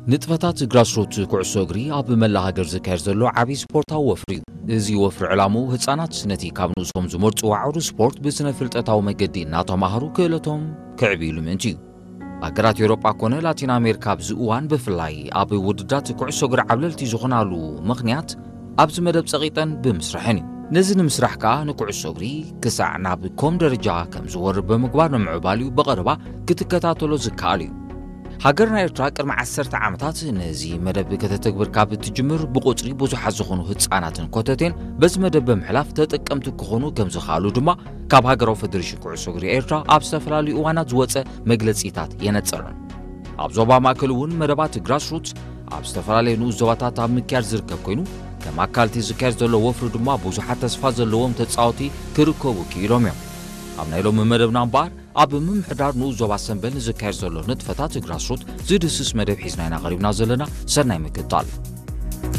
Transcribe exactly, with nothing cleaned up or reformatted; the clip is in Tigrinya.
ንጥፈታት ግራስሮት ኩዕሶ እግሪ ኣብ መላ ሃገር ዝካየድ ዘሎ ዓብይ ስፖርታዊ ወፍሪ እዩ። እዚ ወፍሪ ዕላሙ ህፃናት ነቲ ካብ ንሶም ዝመርፅዎ ዋዕሩ ስፖርት ብስነ ፍልጠታዊ መገዲ እናተማሃሩ ክእለቶም ክዕብይሉ ምእንቲ እዩ። ሃገራት ኤውሮጳ ኮነ ላቲን ኣሜሪካ ኣብዚ እዋን ብፍላይ ኣብ ውድዳት ኩዕሶ እግሪ ዓብለልቲ ዝኾናሉ ምኽንያት ኣብዚ መደብ ፀቂጠን ብምስራሕን እዩ። ነዚ ንምስራሕ ከዓ ንኩዕሶ እግሪ ክሳዕ ናብ ከም ደረጃ ከም ዝወርድ ብምግባር ንምዕባል እዩ በቐረባ ክትከታተሎ ዝከኣል እዩ። ሃገርና ኤርትራ ቅድሚ ዓሰርተ ዓመታት ነዚ መደብ ከተተግብር ካብ እትጅምር ብቁፅሪ ብዙሓት ዝኾኑ ህፃናትን ኮተቴን በዚ መደብ ብምሕላፍ ተጠቀምቲ ክኾኑ ከም ዝኽኣሉ ድማ ካብ ሃገራዊ ፌደሬሽን ኩዕሶ እግሪ ኤርትራ ኣብ ዝተፈላለዩ እዋናት ዝወፀ መግለፂታት የነፅርን። ኣብ ዞባ ማእከል እውን መደባት ግራስሩት ኣብ ዝተፈላለዩ ንኡስ ዞባታት ኣብ ምክያድ ዝርከብ ኮይኑ ከም ኣካልቲ ዝካየድ ዘሎ ወፍሪ ድማ ብዙሓት ተስፋ ዘለዎም ተፃወቲ ክርከቡ ክኢሎም እዮም። ኣብ ናይ ሎሚ መደብና እምበር ኣብ ምምሕዳር ንኡስ ዞባ ሰንበል ዝካየድ ዘሎ ንጥፈታት ግራስሩት ዝድስስ መደብ ሒዝና ኢና ቀሪብና ዘለና። ሰናይ ምክትታል።